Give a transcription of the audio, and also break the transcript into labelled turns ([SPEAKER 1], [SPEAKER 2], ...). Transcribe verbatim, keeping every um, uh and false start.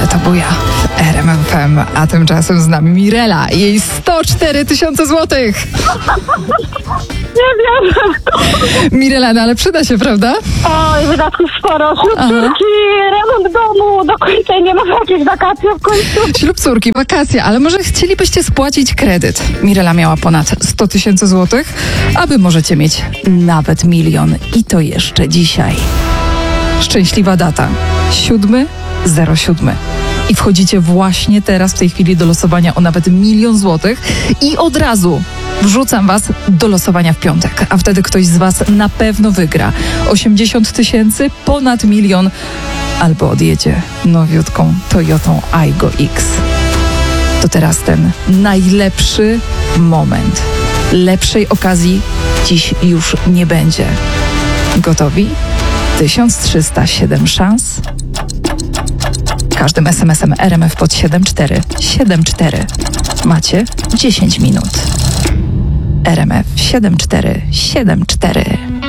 [SPEAKER 1] to buja w R M F M, a tymczasem z nami Mirela i jej sto cztery tysiące złotych.
[SPEAKER 2] Nie wiem.
[SPEAKER 1] Mirela, no ale przyda się, prawda?
[SPEAKER 2] Oj, wydatków sporo. Ślubki, remont domu, dokończenie, może jakieś wakacje w końcu.
[SPEAKER 1] Ślub córki, wakacje, ale może chcielibyście spłacić kredyt. Mirela miała ponad sto tysięcy złotych, a wy możecie mieć nawet milion i to jeszcze dzisiaj. Szczęśliwa data. siódmy zero siódmy. I wchodzicie właśnie teraz, w tej chwili, do losowania o nawet milion złotych i od razu wrzucam was do losowania w piątek, a wtedy ktoś z was na pewno wygra osiemdziesiąt tysięcy, ponad milion, albo odjedzie nowiutką Toyotą Aygo X. To teraz ten najlepszy moment. Lepszej okazji dziś już nie będzie. Gotowi? tysiąc trzysta siedem szans. Każdym es em esem R M F pod siedem cztery siedem cztery. Macie dziesięć minut. R M F siedem cztery siedem cztery.